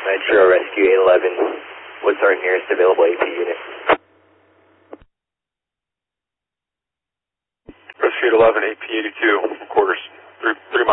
Metro Rescue 811. What's our nearest available AP unit? Rescue 811, AP 82, quarters, 3 miles.